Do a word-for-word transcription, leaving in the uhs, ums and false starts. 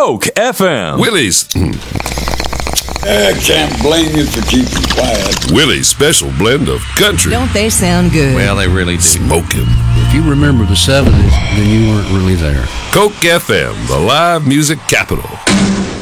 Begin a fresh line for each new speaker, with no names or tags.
Coke F M.
Willie's.
I can't blame you for keeping quiet.
Willie's special blend of country.
Don't they sound good?
Well, they really do.
Smoking.
If you remember the seventies, then you weren't really there.
Coke F M, the live music capital.